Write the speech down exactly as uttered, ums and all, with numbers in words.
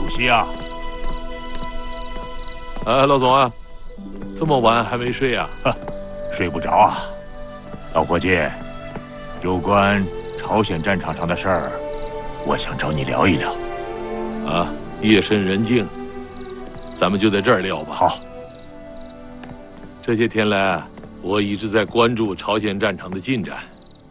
席啊！ 啊，老总啊，这么晚还没睡啊？ 呵，睡不着啊。老伙计，有关朝鲜战场上的事儿，我想找你聊一聊。 啊，夜深人静，咱们就在这儿聊吧。 好。 这些天来啊，我一直在关注朝鲜战场的进展。